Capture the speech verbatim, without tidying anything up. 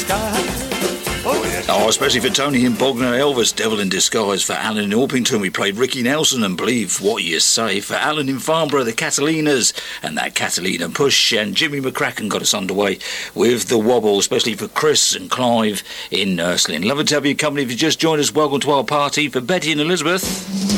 sky. Oh, yes. Oh, especially for Tony in Bognor, Elvis, Devil in Disguise. For Alan in Orpington, we played Ricky Nelson and Believe What You Say. For Alan in Farnborough, the Catalinas and that Catalina Push. And Jimmy McCracken got us underway with The Wobble, especially for Chris and Clive in Nursling. Lovely to have you company. If you just joined us, welcome to our party. For Betty and Elizabeth.